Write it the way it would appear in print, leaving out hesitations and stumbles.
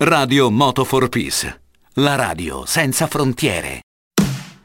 Radio Moto for Peace, la radio senza frontiere.